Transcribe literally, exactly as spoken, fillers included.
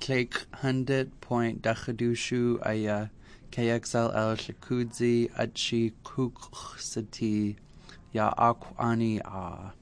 Clake Hundit Point Dachadushu Aya K X L L Shakudzi Achi Kuksati Ya Akwani Ah